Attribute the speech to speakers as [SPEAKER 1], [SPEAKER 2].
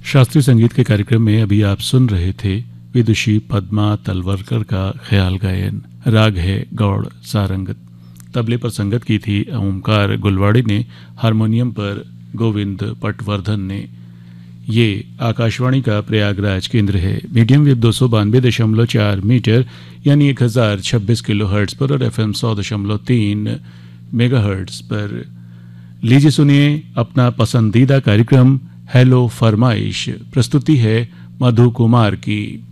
[SPEAKER 1] शास्त्रीय संगीत के कार्यक्रम में अभी आप सुन रहे थे विदुषी पद्मा तलवरकर का ख्याल गायन। राग है गौड़ सारंग। तबले पर संगत की थी ओमकार गुलवाड़ी ने, हारमोनियम पर गोविंद पटवर्धन ने। ये आकाशवाणी का प्रयागराज केंद्र है। मीडियम वेव 292.4 मीटर यानी 1026 किलो हर्ट्ज पर और FM 100.3 मेगा हर्ट्ज पर। लीजिए सुनिए अपना पसंदीदा कार्यक्रम हेलो फरमाइश। प्रस्तुति है मधु कुमार की।